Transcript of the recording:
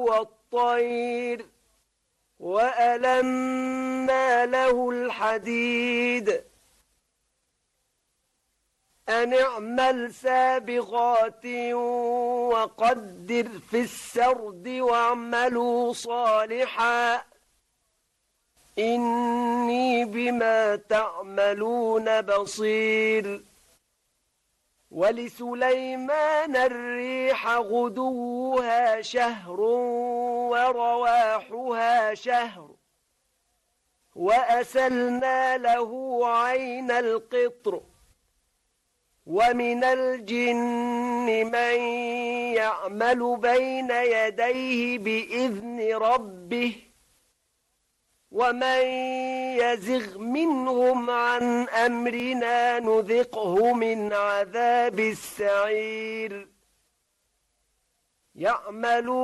والطير وألنا له الحديد أن اعمل سابغات وقدر في السرد واعملوا صالحا إني بما تعملون بصير. ولسليمان الريح غدوها شهر ورواحها شهر وأسلنا له عين القطر ومن الجن من يعمل بين يديه بإذن ربه ومن يزغ منهم عن أمرنا نذقه من عذاب السعير. يعملون